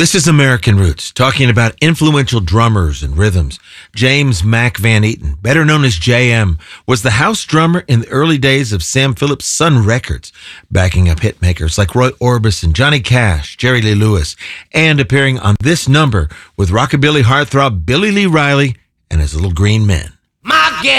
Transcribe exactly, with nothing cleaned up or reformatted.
This is American Roots, talking about influential drummers and rhythms. James Mac Van Eaton, better known as J M, was the house drummer in the early days of Sam Phillips' Sun Records, backing up hitmakers like Roy Orbison, Johnny Cash, Jerry Lee Lewis, and appearing on this number with rockabilly heartthrob Billy Lee Riley and his Little Green Men. My gal